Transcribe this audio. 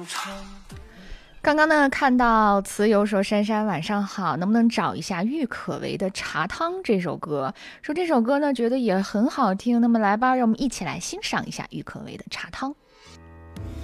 刚刚呢看到词友说珊珊晚上好，能不能找一下郁可唯的茶汤这首歌，说这首歌呢觉得也很好听，那么来吧，让我们一起来欣赏一下郁可唯的茶汤。